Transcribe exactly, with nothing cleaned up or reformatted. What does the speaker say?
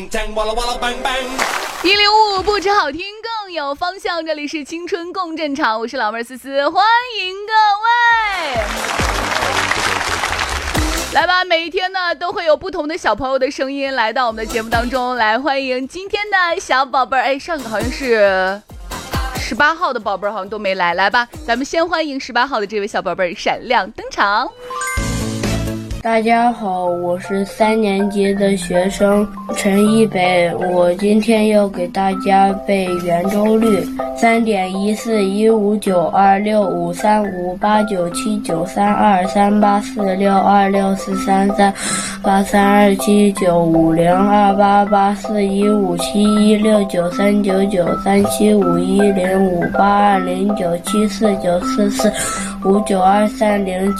一零五五不止好听更有方向，这里是青春共振场，我是老妹儿思思，欢迎各位来吧。每一天呢都会有不同的小朋友的声音来到我们的节目当中来，欢迎今天的小宝贝儿。哎，上个好像是十八号的宝贝儿好像都没来，来吧，咱们先欢迎十八号的这位小宝贝儿闪亮登场。 大家好，我是三年级的学生陈一北，我今天要给大家背圆周率：三点一四一五九二六五三五八九七九三二三八四六二六四三三八三二七九五零二八八四一五七一六九三九九三七五一零五八二零九七四九四四五九二三零